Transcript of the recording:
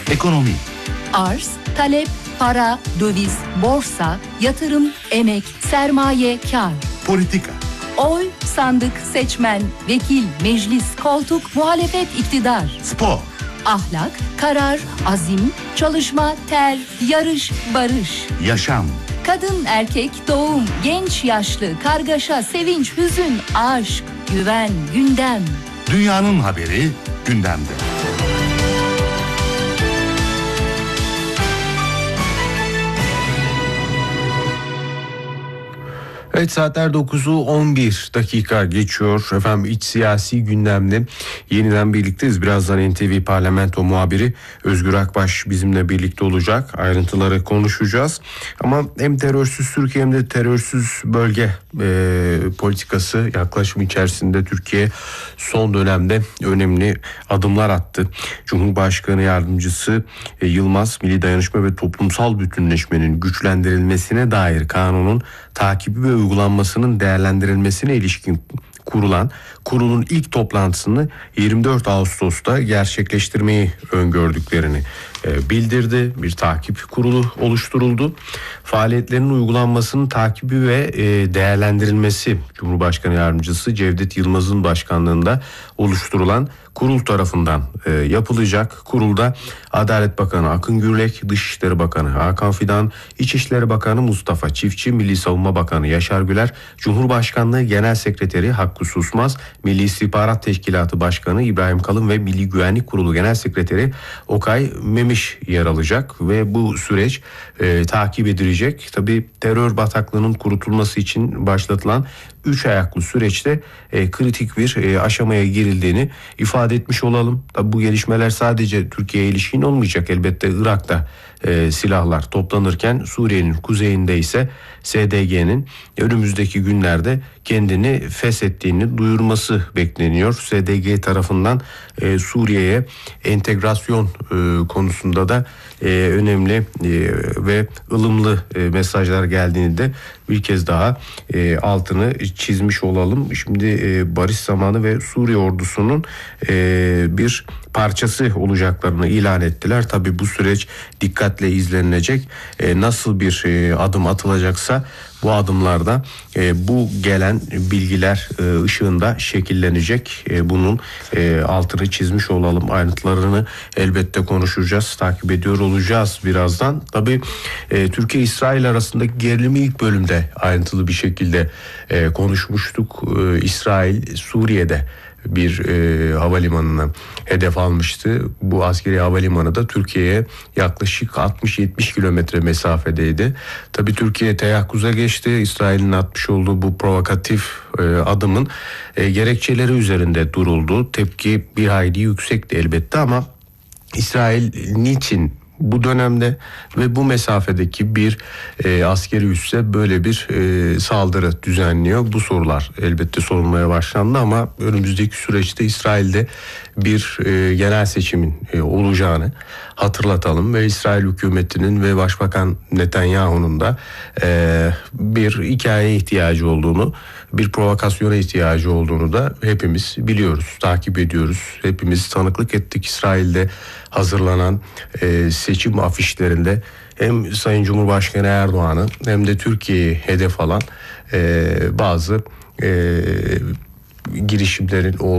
Ekonomi. Arz, talep, para, döviz, borsa, yatırım, emek, sermaye, kar. Politika. Oy, sandık, seçmen, vekil, meclis, koltuk, muhalefet, iktidar. Spor. Ahlak, karar, azim, çalışma, ter, yarış, barış. Yaşam. Kadın, erkek, doğum, genç, yaşlı, kargaşa, sevinç, hüzün, aşk, güven, gündem. Dünyanın haberi gündemde. Evet, saatler 9'u 11 dakika geçiyor. Efendim, iç siyasi gündemde yeniden birlikteyiz. Birazdan NTV Parlamento muhabiri Özgür Akbaş bizimle birlikte olacak. Ayrıntıları konuşacağız. Ama hem terörsüz Türkiye hem de terörsüz bölge politikası yaklaşım içerisinde Türkiye son dönemde önemli adımlar attı. Cumhurbaşkanı Yardımcısı Yılmaz, Milli Dayanışma ve Toplumsal Bütünleşmenin güçlendirilmesine dair kanunun takibi ve uygulanmasının değerlendirilmesine ilişkin kurulun ilk toplantısını 24 Ağustos'ta gerçekleştirmeyi öngördüklerini bildirdi. Bir takip kurulu oluşturuldu. Faaliyetlerinin uygulanmasının takibi ve değerlendirilmesi Cumhurbaşkanı Yardımcısı Cevdet Yılmaz'ın başkanlığında oluşturulan kurul tarafından yapılacak. Kurulda Adalet Bakanı Akın Gürlek, Dışişleri Bakanı Hakan Fidan, İçişleri Bakanı Mustafa Çiftçi, Milli Savunma Bakanı Yaşar Güler, Cumhurbaşkanlığı Genel Sekreteri Hakkı Susmaz, Milli İstihbarat Teşkilatı Başkanı İbrahim Kalın ve Milli Güvenlik Kurulu Genel Sekreteri Okay Memiş yer alacak ve bu süreç takip edilecek. Tabii terör bataklığının kurutulması için başlatılan 3 ayaklı süreçte kritik bir aşamaya girildiğini ifade etmiş olalım. Tabii bu gelişmeler sadece Türkiye'ye ilişkin olmayacak. Elbette Irak'ta silahlar toplanırken Suriye'nin kuzeyinde ise SDG'nin önümüzdeki günlerde kendini feshettiğini duyurması bekleniyor. SDG tarafından Suriye'ye entegrasyon konusunda da önemli ve ılımlı mesajlar geldiğini de bir kez daha altını çizmiş olalım. Şimdi barış zamanı ve Suriye ordusunun bir parçası olacaklarını ilan ettiler. Tabii bu süreç dikkatle izlenilecek. Nasıl bir adım atılacaksa bu adımlarda bu gelen bilgiler ışığında şekillenecek. Bunun altını çizmiş olalım. Ayrıntılarını elbette konuşacağız, takip ediyor olacağız birazdan. Tabii Türkiye-İsrail arasındaki gerilimi ilk bölümde ayrıntılı bir şekilde konuşmuştuk. İsrail Suriye'de bir havalimanını hedef almıştı. Bu askeri havalimanı da Türkiye'ye yaklaşık 60-70 kilometre mesafedeydi. Tabii Türkiye teyakkuza geçti. İsrail'in atmış olduğu bu provokatif adımın gerekçeleri üzerinde duruldu. Tepki bir hayli yüksekti elbette ama İsrail niçin bu dönemde ve bu mesafedeki bir askeri üsse böyle bir saldırı düzenliyor? Bu sorular elbette sorulmaya başlandı ama önümüzdeki süreçte İsrail'de bir genel seçimin olacağını hatırlatalım ve İsrail hükümetinin ve Başbakan Netanyahu'nun da bir hikayeye ihtiyacı olduğunu, bir provokasyona ihtiyacı olduğunu da hepimiz biliyoruz, takip ediyoruz. Hepimiz tanıklık ettik İsrail'de hazırlanan seçim afişlerinde hem Sayın Cumhurbaşkanı Erdoğan'ı hem de Türkiye'yi hedef alan bazı girişimlerin olduğu